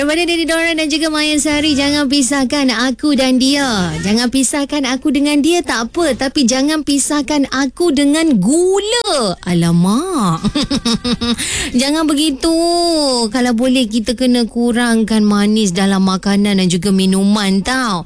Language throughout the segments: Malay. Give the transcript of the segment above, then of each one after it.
Daripada Didi Dora dan juga Maya Sari, jangan pisahkan aku dan dia. Jangan pisahkan aku dengan dia tak apa, tapi jangan pisahkan aku dengan gula. Alamak. Jangan begitu. Kalau boleh kita kena kurangkan manis dalam makanan dan juga minuman tau.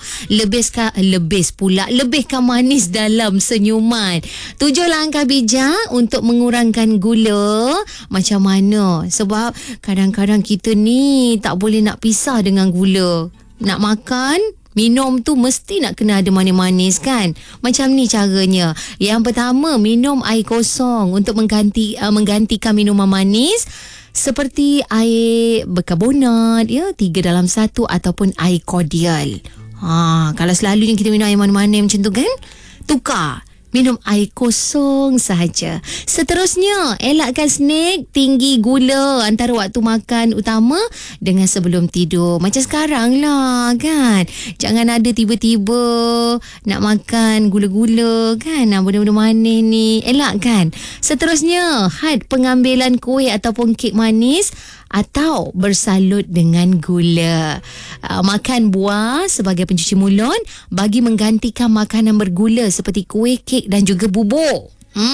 Lebihkan manis dalam senyuman. 7 langkah bijak untuk mengurangkan gula. Macam mana? Sebab kadang-kadang kita ni tak boleh nak pisah dengan gula. Nak makan, minum tu mesti nak kena ada manis-manis kan. Macam ni caranya. Yang pertama, minum air kosong untuk menggantikan minuman manis seperti air berkarbonat, 3:1 ataupun air kordial. Kalau selalunya kita minum air manis-manis macam tu kan, tukar. Minum air kosong sahaja. Seterusnya, elakkan snack tinggi gula antara waktu makan utama dengan sebelum tidur. Macam sekarang lah kan. Jangan ada tiba-tiba nak makan gula-gula kan. Benda-benda manis ni. Elakkan. Seterusnya, had pengambilan kuih ataupun kek manis atau bersalut dengan gula. Makan buah sebagai pencuci mulut bagi menggantikan makanan bergula seperti kuih, kek dan juga bubur.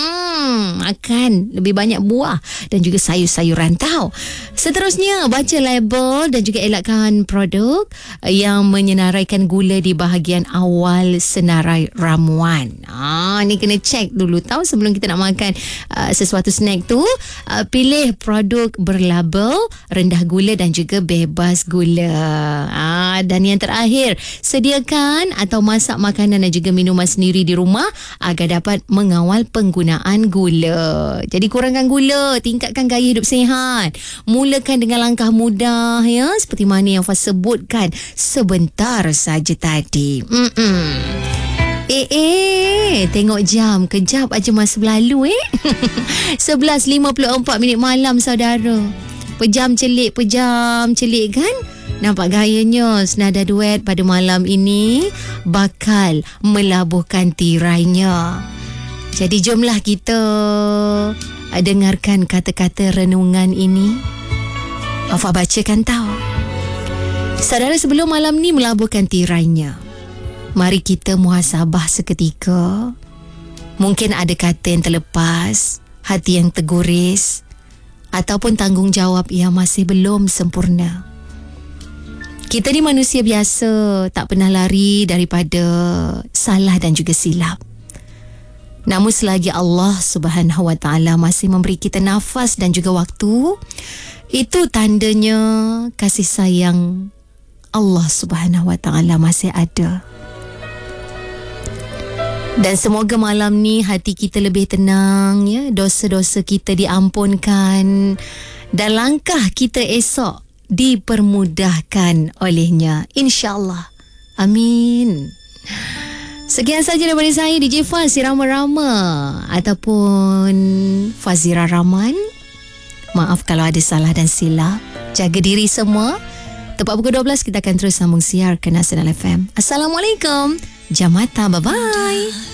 Makan lebih banyak buah dan juga sayur-sayuran tau. Seterusnya, baca label dan juga elakkan produk yang menyenaraikan gula di bahagian awal senarai ramuan. Ni kena check dulu tau sebelum kita nak makan sesuatu snack tu. Pilih produk berlabel rendah gula dan juga bebas gula. Dan yang terakhir, sediakan atau masak makanan dan juga minuman sendiri di rumah agar dapat mengawal penggunaan gula. Jadi kurangkan gula, tingkatkan gaya hidup sihat. Mulakan dengan langkah mudah seperti mana yang Faz sebutkan sebentar saja tadi. Tengok jam, kejap aja masa berlalu 11.54 minit malam saudara. Pejam celik kan? Nampak gayanya senada duet pada malam ini bakal melabuhkan tirainya. Jadi jomlah kita dengarkan kata-kata renungan ini. Afa bacakan tau. Saudara, sebelum malam ni melabuhkan tirainya, mari kita muhasabah seketika. Mungkin ada kata yang terlepas, hati yang terguris, ataupun tanggungjawab yang masih belum sempurna. Kita ni manusia biasa, tak pernah lari daripada salah dan juga silap. Namun selagi Allah Subhanahu Wa Taala masih memberi kita nafas dan juga waktu, itu tandanya kasih sayang Allah Subhanahu Wa Taala masih ada. Dan semoga malam ni hati kita lebih tenang, dosa-dosa kita diampunkan dan langkah kita esok dipermudahkan olehnya, insya-Allah. Amin. Sekian saja daripada saya, DJ Faz, si Rama-Rama ataupun Fazira Rahman. Maaf kalau ada salah dan silap. Jaga diri semua. Tepat pukul 12 kita akan terus sambung siar ke Nasional FM. Assalamualaikum. Jam mata, bye-bye.